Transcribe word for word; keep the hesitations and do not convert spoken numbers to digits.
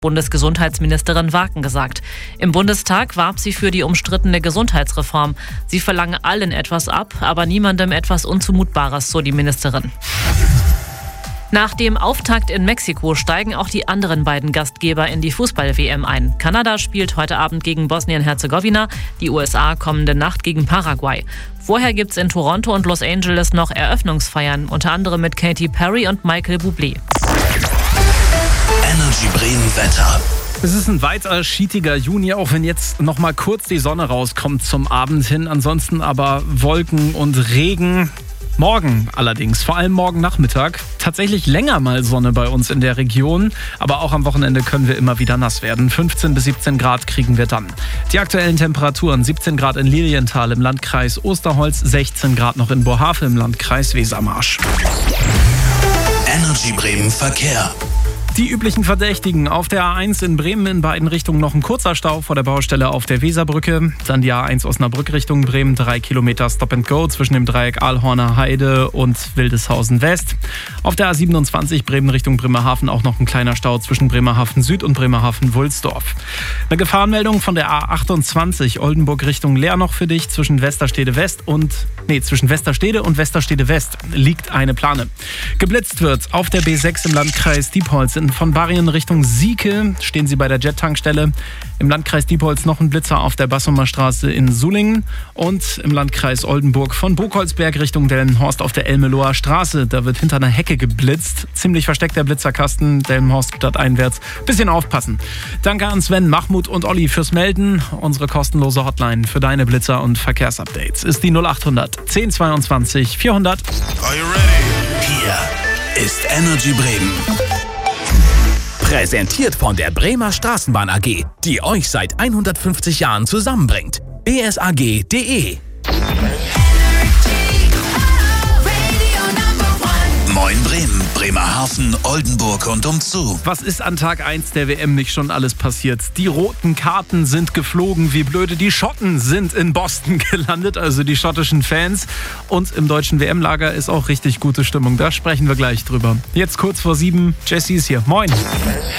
Bundesgesundheitsministerin Waken gesagt. Im Bundestag warb sie für die umstrittene Gesundheitsreform. Sie verlange allen etwas ab, aber niemandem etwas Unzumutbares, so die Ministerin. Nach dem Auftakt in Mexiko steigen auch die anderen beiden Gastgeber in die Fußball-W M ein. Kanada spielt heute Abend gegen Bosnien-Herzegowina, die U S A kommende Nacht gegen Paraguay. Vorher gibt's in Toronto und Los Angeles noch Eröffnungsfeiern, unter anderem mit Katy Perry und Michael Bublé. Energy Bremen Wetter. Es ist ein weiter schietiger Juni, auch wenn jetzt noch mal kurz die Sonne rauskommt zum Abend hin. Ansonsten aber Wolken und Regen. Morgen allerdings, vor allem morgen Nachmittag, tatsächlich länger mal Sonne bei uns in der Region. Aber auch am Wochenende können wir immer wieder nass werden. fünfzehn bis siebzehn Grad kriegen wir dann. Die aktuellen Temperaturen: siebzehn Grad in Lilienthal im Landkreis Osterholz, sechzehn Grad noch in Bohavel im Landkreis Wesermarsch. Energy Bremen Verkehr. Die üblichen Verdächtigen: auf der A eins in Bremen in beiden Richtungen noch ein kurzer Stau vor der Baustelle auf der Weserbrücke. Dann die A eins Osnabrück Richtung Bremen, drei Kilometer Stop and Go zwischen dem Dreieck Aalhorner Heide und Wildeshausen West. Auf der A siebenundzwanzig Bremen Richtung Bremerhaven auch noch ein kleiner Stau zwischen Bremerhaven Süd und Bremerhaven Wulsdorf. Eine Gefahrenmeldung von der A achtundzwanzig Oldenburg Richtung Leer noch für dich. Zwischen Westerstede West und nee, zwischen Westerstede und Westerstede West liegt eine Plane. Geblitzt wird auf der B sechs im Landkreis Diepholz. Von Barien Richtung Sieke stehen Sie bei der Jet-Tankstelle. Im Landkreis Diepholz noch ein Blitzer auf der Bassumer Straße in Sulingen. Und im Landkreis Oldenburg von Burgholzberg Richtung Delmenhorst auf der Elmeloher Straße. Da wird hinter einer Hecke geblitzt. Ziemlich versteckt der Blitzerkasten, Delmenhorst stadteinwärts. Bisschen aufpassen. Danke an Sven, Mahmoud und Olli fürs Melden. Unsere kostenlose Hotline für deine Blitzer- und Verkehrsupdates ist die null achthundert zehn zweiundzwanzig vierhundert. Are you ready? Hier ist Energy Bremen. Präsentiert von der Bremer Straßenbahn A G, die euch seit hundertfünfzig Jahren zusammenbringt. b s a g punkt d e. Moin Bremen, Bremerhaven, Oldenburg und umzu. Was ist an Tag eins der W M nicht schon alles passiert? Die roten Karten sind geflogen, wie blöde. Die Schotten sind in Boston gelandet, also die schottischen Fans. Und im deutschen W M-Lager ist auch richtig gute Stimmung. Da sprechen wir gleich drüber. Jetzt kurz vor sieben, Jessie ist hier. Moin.